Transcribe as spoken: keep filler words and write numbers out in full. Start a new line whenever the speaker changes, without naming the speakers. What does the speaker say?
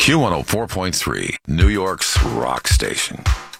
Q one oh four point three, New York's rock station.